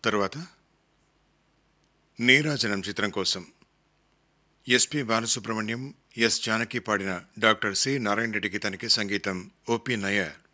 తరువాత నీరాజనం చిత్రం కోసం ఎస్పి బాలసుబ్రహ్మణ్యం, ఎస్ జానకి పాడిన డాక్టర్ సి నారాయణ రెడ్డి గీతానికి సంగీతం ఓపి నయ్యర్.